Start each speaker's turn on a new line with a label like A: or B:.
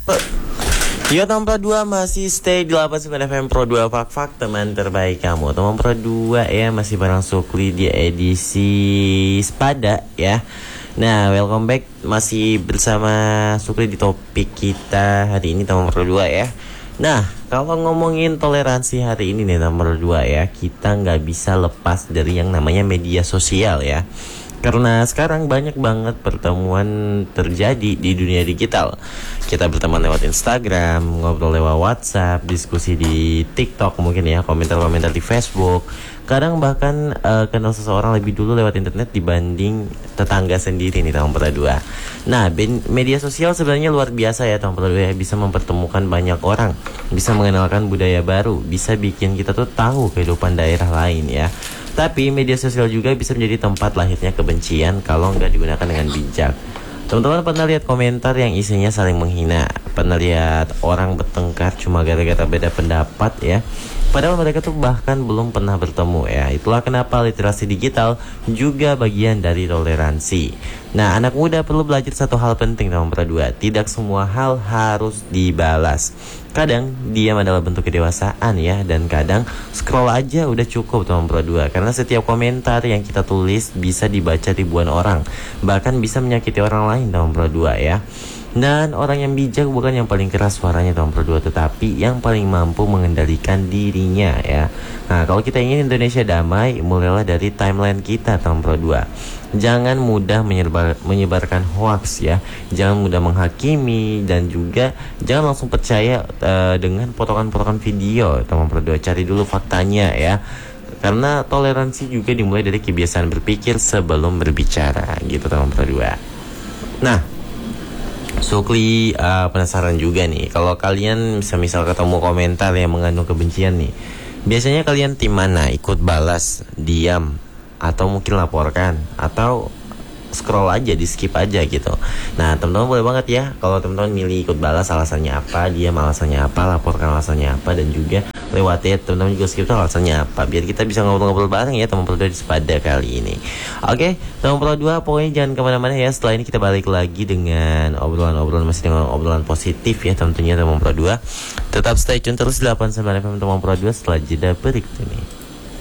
A: Yo teman Pro 2 masih stay di 89 FM Pro 2 Fak teman terbaik kamu. Teman Pro 2 ya masih bareng Sukli di edisi Spada ya. Nah, welcome back masih bersama Sukli di topik kita hari ini teman Pro 2 ya. Nah, kalau ngomongin toleransi hari ini nih teman Pro 2 ya, kita nggak bisa lepas dari yang namanya media sosial ya. Karena sekarang banyak banget pertemuan terjadi di dunia digital. Kita berteman lewat Instagram, ngobrol lewat WhatsApp, diskusi di TikTok mungkin ya, komentar-komentar di Facebook. Kadang bahkan kenal seseorang lebih dulu lewat internet dibanding tetangga sendiri nih tahun dua. Nah, media sosial sebenarnya luar biasa ya tahun dua, bisa mempertemukan banyak orang, bisa mengenalkan budaya baru, bisa bikin kita tuh tahu kehidupan daerah lain ya. Tapi media sosial juga bisa menjadi tempat lahirnya kebencian kalau nggak digunakan dengan bijak. Teman-teman pernah lihat komentar yang isinya saling menghina? Pernah lihat orang bertengkar cuma gara-gara beda pendapat ya? Padahal mereka tuh bahkan belum pernah bertemu ya. Itulah kenapa literasi digital juga bagian dari toleransi. Nah, anak muda perlu belajar satu hal penting nomor 2. Tidak semua hal harus dibalas. Kadang diam adalah bentuk kedewasaan ya. Dan kadang scroll aja udah cukup nomor 2. Karena setiap komentar yang kita tulis bisa dibaca ribuan orang. Bahkan bisa menyakiti orang lain nomor 2 ya. Dan orang yang bijak bukan yang paling keras suaranya nomor 2, tetapi yang paling mampu mengendalikan dirinya ya. Nah, kalau kita ingin Indonesia damai, mulailah dari timeline kita nomor 2. Jangan mudah menyebarkan hoax ya. Jangan mudah menghakimi dan juga jangan langsung percaya dengan potongan-potongan video nomor 2. Cari dulu faktanya ya. Karena toleransi juga dimulai dari kebiasaan berpikir sebelum berbicara gitu nomor 2. Nah, Sukli penasaran juga nih, kalau kalian misal ketemu komentar yang mengandung kebencian nih, biasanya kalian tim mana? Ikut balas, diam, atau mungkin laporkan, atau scroll aja, di skip aja gitu. Nah, teman-teman boleh banget ya kalau teman-teman milih ikut balas alasannya apa, diam alasannya apa, laporkan alasannya apa, dan juga lewat ya teman-teman juga skip tuh alasannya apa, biar kita bisa ngobrol-ngobrol bareng ya teman Pro 2 di Sepada kali ini. Oke, teman Pro 2 pokoknya jangan kemana-mana ya. Setelah ini kita balik lagi dengan obrolan masih dengan obrolan positif ya tentunya teman Pro 2. Tetap stay tune terus di 89 FM teman Pro 2 setelah jeda berikut ini.